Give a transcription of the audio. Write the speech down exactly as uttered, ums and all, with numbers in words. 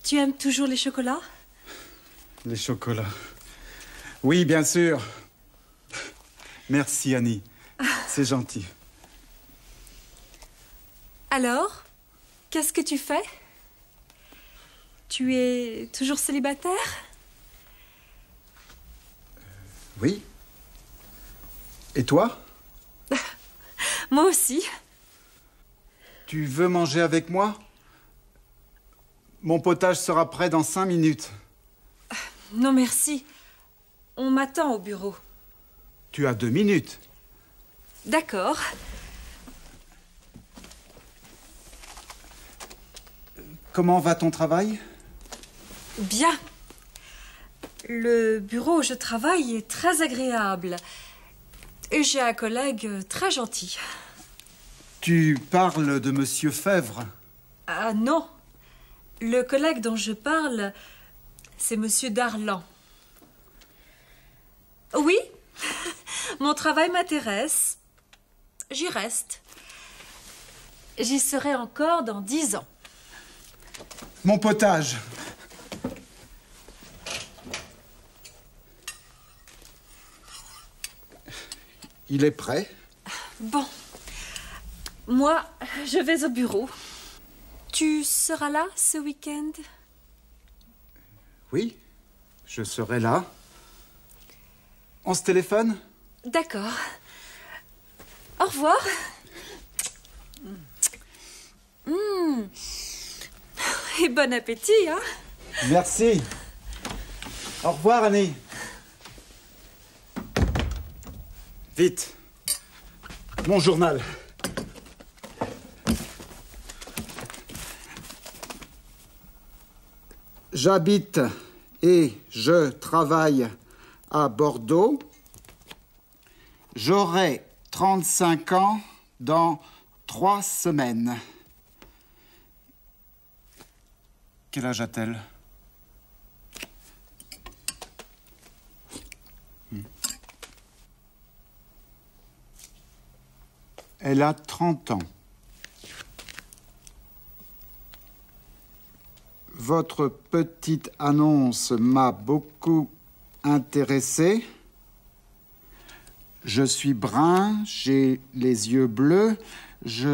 Tu aimes toujours les chocolats? Les chocolats. Oui, bien sûr. Merci, Annie. C'est gentil. Alors, qu'est-ce que tu fais? Tu es toujours célibataire? Oui. Et toi? Moi aussi. Tu veux manger avec moi? Mon potage sera prêt dans cinq minutes. Non, merci. On m'attend au bureau. Tu as deux minutes. D'accord. Comment va ton travail? Bien. Le bureau où je travaille est très agréable. Et j'ai un collègue très gentil. Tu parles de Monsieur Fèvre? Ah non. Le collègue dont je parle, c'est Monsieur Darlan. Oui, mon travail m'intéresse. J'y reste. J'y serai encore dans dix ans. Mon potage. Il est prêt? Bon. Moi, je vais au bureau. Tu seras là ce week-end? Oui, je serai là. On se téléphone? D'accord. Au revoir. Mmh. Et bon appétit, hein? Merci. Au revoir, Annie. Vite. Mon journal. J'habite et je travaille à Bordeaux. J'aurai trente-cinq ans dans trois semaines. Quel âge a-t-elle? hmm. Elle a trente ans. Votre petite annonce m'a beaucoup intéressé. Je suis brun, j'ai les yeux bleus, je...